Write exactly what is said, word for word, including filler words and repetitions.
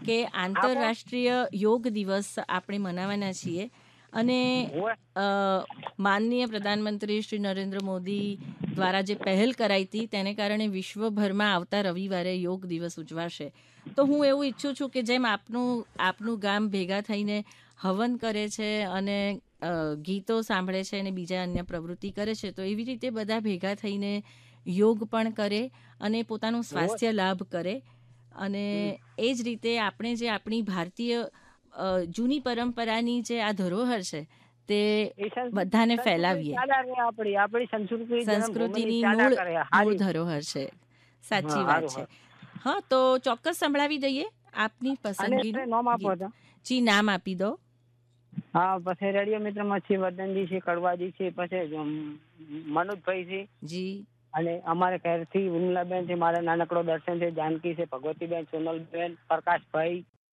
કે આંતરરાષ્ટ્રીય યોગ દિવસ આપણે મનાવવાના છીએ અને અ, માનનીય પ્રધાનમંત્રી શ્રી નરેન્દ્ર મોદી દ્વારા જે પહેલ કરાઈ હતી તેને કારણે વિશ્વભરમાં આવતા રવિવારે યોગ દિવસ ઉજવાશે. તો હું એવું ઈચ્છું છું કે જેમ આપનું આપનું ગામ ભેગા થઈને હવન કરે છે અને અ, ગીતો સાંભળે છે અને બીજા અન્ય પ્રવૃત્તિ કરે છે, તો એવી રીતે બધા ભેગા થઈને યોગ પણ કરે અને પોતાનું સ્વાસ્થ્ય લાભ કરે. અને એ જ રીતે આપણે જે આપણી ભારતીય અ, જૂની પરંપરાની જે આ ધરોહર છે તે એ સંસ્કૃતિ બધાને સંસ્કૃતિ ફેલાવીએ. ચાલ્યા રહે આપણી આપણી સંસ્કૃતિ જન્મભૂમિની સંસ્કૃતિની ચાલ્યા મૂળ કરે મૂળ હારી. ધરોહર છે. હા સાચી વાત હારું છે. હારું. હા, તો ચોક્કસ સંભળાવી દઈએ આપની અને પસંદગીનું નોમ આપો ગીત. હતા. જી, નામ આપી દો. હા, પછી રેડિયો મિત્રમાં છે વર્ધનજી છે, કડવાજી છે, પછી અમ, મનોજભાઈ છે. જી. અને અમારે ઘરથી વિમલાબેન છે, મારા નાનકડો દર્શન છે, જાનકી છે, ભગવતીબેન, સોનલબેન, પ્રકાશભાઈ,